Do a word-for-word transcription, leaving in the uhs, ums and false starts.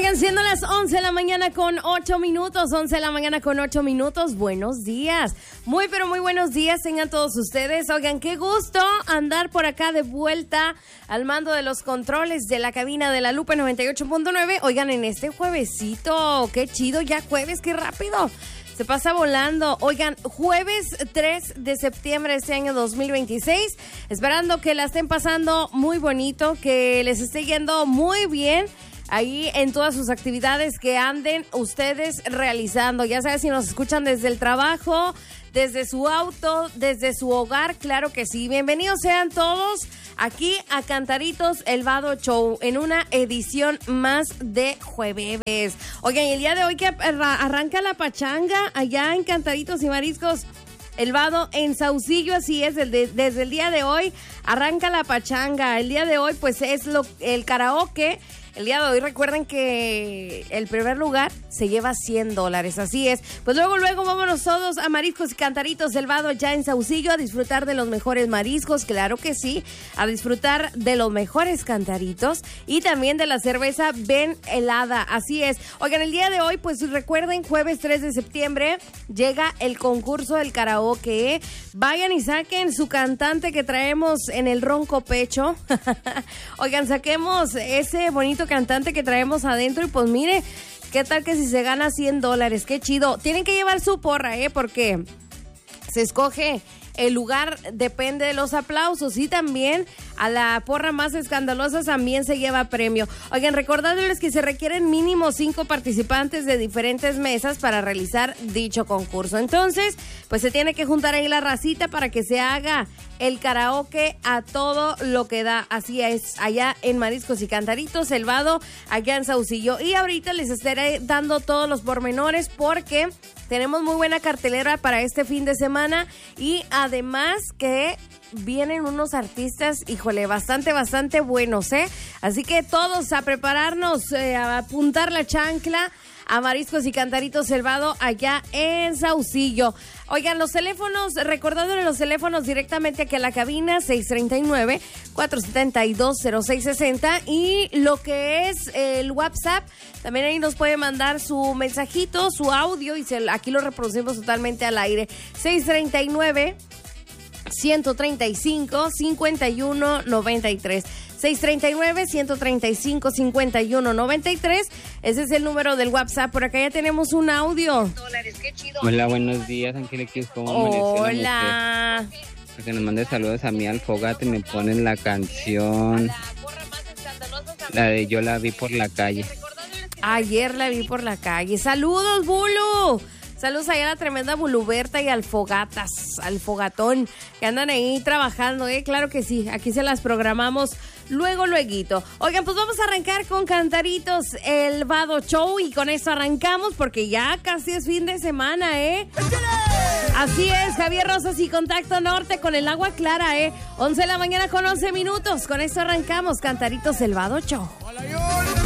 Oigan, siendo las once de la mañana con ocho minutos, once de la mañana con ocho minutos, buenos días. Muy, pero muy buenos días tengan todos ustedes. Oigan, qué gusto andar por acá de vuelta al mando de los controles de la cabina de la Lupe noventa y ocho punto nueve. Oigan, en este juevesito, qué chido, ya jueves, qué rápido. Se pasa volando. Oigan, jueves tres de septiembre de este año dos mil veintiséis. Esperando que la estén pasando muy bonito, que les esté yendo muy bien ahí en todas sus actividades que anden ustedes realizando. Ya sabes, si nos escuchan desde el trabajo, desde su auto, desde su hogar, claro que sí. Bienvenidos sean todos aquí a Cantaritos El Vado Show en una edición más de jueves. Oigan, el día de hoy que arranca la pachanga allá en Cantaritos y Mariscos El Vado en Saucillo, así es, el de, desde el día de hoy arranca la pachanga. El día de hoy pues es lo, el karaoke. El día de hoy recuerden que el primer lugar se lleva cien dólares, así es. Pues luego, luego vámonos todos a Mariscos y Cantaritos El Vado ya en Saucillo a disfrutar de los mejores mariscos, claro que sí, a disfrutar de los mejores cantaritos y también de la cerveza Ben Helada, así es. Oigan, el día de hoy, pues recuerden, jueves tres de septiembre llega el concurso del karaoke, ¿eh? Vayan y saquen su cantante que traemos en el ronco pecho. Oigan, saquemos ese bonito cantante que traemos adentro y pues mire, ¿qué tal que si se gana cien dólares? Qué chido. Tienen que llevar su porra, ¿eh? Porque se escoge el lugar, depende de los aplausos y también a la porra más escandalosa también se lleva premio. Oigan, recordándoles que se requieren mínimo cinco participantes de diferentes mesas para realizar dicho concurso. Entonces, pues se tiene que juntar ahí la racita para que se haga el karaoke a todo lo que da. Así es, allá en Mariscos y Cantaritos El Vado, allá en Saucillo. Y ahorita les estaré dando todos los pormenores porque tenemos muy buena cartelera para este fin de semana y además que vienen unos artistas, híjole, bastante, bastante buenos, ¿eh? Así que todos a prepararnos, eh, a apuntar la chancla a Mariscos y Cantaritos El Vado allá en Saucillo. Oigan, los teléfonos, recordándole los teléfonos directamente aquí a la cabina, seis tres nueve, cuatro siete dos, cero seis seis cero y lo que es el WhatsApp, también ahí nos puede mandar su mensajito, su audio y se, aquí lo reproducimos totalmente al aire. seis tres nueve, uno tres cinco, cinco uno nueve tres. seis tres nueve, uno tres cinco, cinco uno nueve tres. Ese es el número del WhatsApp. Por acá ya tenemos un audio. Hola, buenos días, Angeliquis. ¿Cómo amaneció? Hola. Para que nos mande saludos a mí al Fogate, me ponen la canción, la de Yo la vi por la calle. Ayer la vi por la calle. Saludos, Bulu. Saludos allá a la tremenda Buluberta y al Fogatas, al Fogatón, que andan ahí trabajando, ¿eh? Claro que sí, aquí se las programamos luego, lueguito. Oigan, pues vamos a arrancar con Cantaritos El Vado Show y con eso arrancamos porque ya casi es fin de semana, ¿eh? Así es, Javier Rosas y Contacto Norte con el agua clara, ¿eh? once de la mañana con once minutos, con eso arrancamos Cantaritos El Vado Show.